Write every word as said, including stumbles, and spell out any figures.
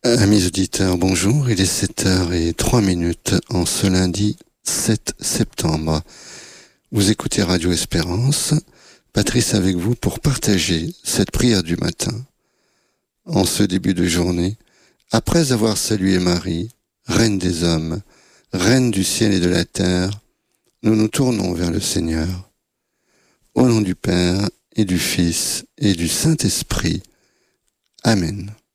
Amis auditeurs, bonjour, il est sept heures zéro trois minutes en ce lundi sept septembre. Vous écoutez Radio Espérance, Patrice avec vous pour partager cette prière du matin. En ce début de journée, après avoir salué Marie, Reine des hommes, Reine du ciel et de la terre, nous nous tournons vers le Seigneur. Au nom du Père et du Fils et du Saint-Esprit. Amen.